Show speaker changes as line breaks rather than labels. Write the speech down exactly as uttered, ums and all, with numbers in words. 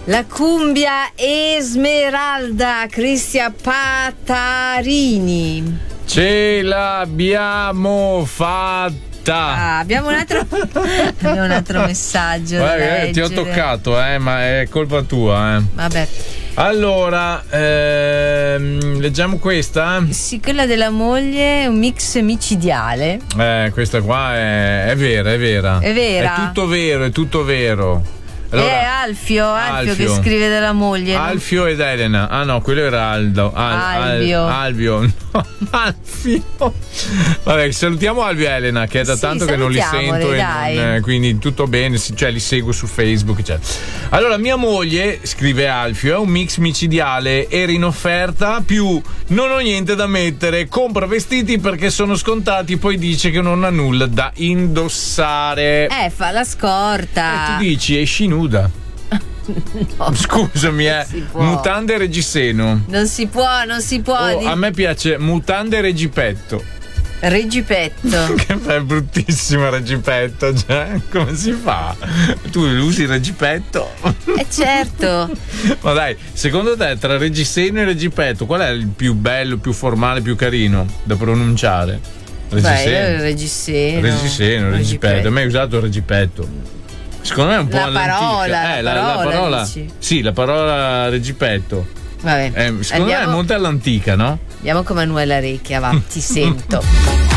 La cumbia Esmeralda, Cristian Patarini.
Ce l'abbiamo fatta.
Ah, abbiamo un altro abbiamo un altro messaggio.
Guarda, ti ho toccato, eh, ma è colpa tua, eh.
Vabbè.
Allora, ehm, leggiamo questa.
Sì, quella della moglie, un mix micidiale.
Eh, questa qua è, è vera, è vera.
È vera.
È tutto vero, è tutto vero. Allora,
è Alfio, Alfio,
Alfio
che scrive della moglie.
Alfio ed Elena. Ah no, quello era Aldo. Al,
Alvio.
Al, Alvio. No, Alfio. Vabbè, salutiamo Alvio e Elena, che è da
Sì,
tanto che non li sento, e non, eh, quindi tutto bene, cioè li seguo su Facebook, eccetera. Allora, mia moglie, scrive Alfio, è un mix micidiale, era in offerta, più non ho niente da mettere, compra vestiti perché sono scontati, poi dice che non ha nulla da indossare.
Eh, fa la scorta.
E tu dici, esci nuda. No, scusami, eh. Mutande e reggiseno.
Non si può, non si può.
Oh,
di...
A me piace mutande e reggipetto.
Reggipetto.
Che è bruttissimo il reggipetto, cioè, come si fa? Tu usi il reggipetto?
Eh certo.
Ma dai, secondo te tra reggiseno e reggipetto qual è il più bello, più formale, più carino da pronunciare?
Reggiseno. Beh, reggiseno.
Reggiseno, reggipetto. A me hai usato il reggipetto. Secondo me è un po'
la
all'antica.
parola,
eh,
la,
la,
parola,
la parola.
dici.
Sì, la parola reggipetto.
Vabbè.
Eh, secondo
Andiamo,
me è molto all'antica, no?
Andiamo con Manuela Recchia, va, ti sento.